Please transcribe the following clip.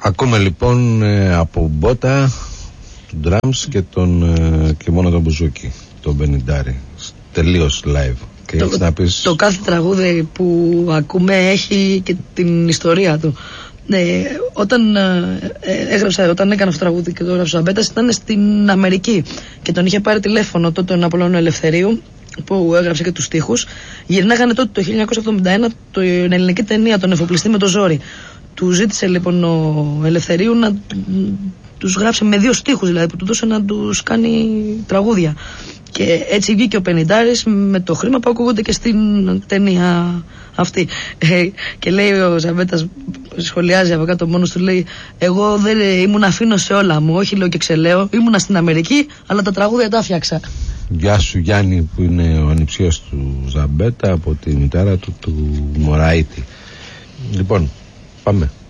Ακούμε λοιπόν από Μπότα του drums και μόνο τον μπουζούκι, τον Μπενιντάρη, τελείως live. Και το κάθε τραγούδι που ακούμε έχει και την ιστορία του. Όταν έκανε αυτό το τραγούδι και το έγραψε ο Ζαμπέτας, ήταν στην Αμερική και τον είχε πάρει τηλέφωνο τότε τον Απολώνιο Ελευθερίου, που έγραψε και τους στίχους. Γυρνάγανε τότε το 1971 την ελληνική ταινία «Τον εφοπλιστή με το ζόρι». Του ζήτησε λοιπόν ο Ελευθερίου να τους γράψει με 2 στίχους, δηλαδή που του δώσε να τους κάνει τραγούδια. Και έτσι βγήκε ο Πενιντάρης με το χρήμα που ακούγονται και στην ταινία αυτή. Και λέει ο Ζαμπέτας, σχολιάζει από κάτω μόνος του, λέει: εγώ δεν ήμουν αφήνω σε όλα μου, όχι λέω και ξελέω, ήμουνα στην Αμερική, αλλά τα τραγούδια τα φτιάξα. Γεια σου Γιάννη, που είναι ο ανιψιός του Ζαμπέτα από τη μητέρα του Μωραΐτη. Λοιπόν, πάμε.